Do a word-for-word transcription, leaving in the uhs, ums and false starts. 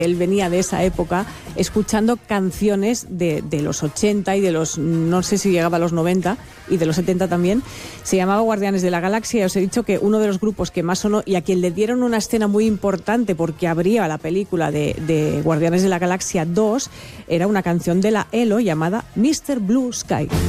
Él venía de esa época escuchando canciones de, de los ochenta y de los, no sé si llegaba a los noventa, y de los setenta también. Se llamaba Guardianes de la Galaxia. Os he dicho que uno de los grupos que más sonó y a quien le dieron una escena muy importante porque abría la película de, de Guardianes de la Galaxia dos era una canción de la ELO llamada mister Blue Sky.